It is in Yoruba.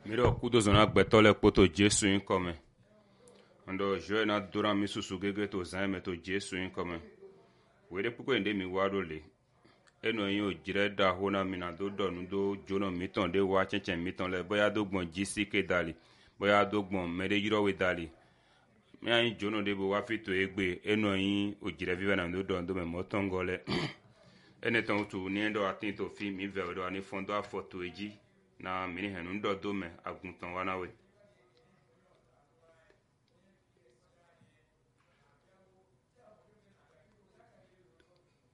Miro kudo zona gbetole poto Jesu in come. Ando joe na dura mi susu gege to zame to Jesu in come. Wede puko ende mi wado le. Eno yin jire da hona mina do donu do jono miton de wa chenchen miton le boya do gbon jisi ke dali. Boya do gbon mede yiro we dali. Mi ayin jono de bo wa fito egbe eno yin o jire vive na do don do me motongole. Ene ton tu ni endo atin to fi mi ve do ani fondo a foto eji na mini henu ndo do me aguntan wana we.